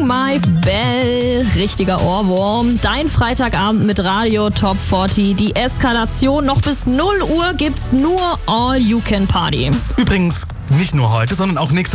My Bell. Richtiger Ohrwurm. Dein Freitagabend mit Radio Top 40. Die Eskalation. Noch bis 0 Uhr gibt's nur All You Can Party. Übrigens nicht nur heute, sondern auch nächste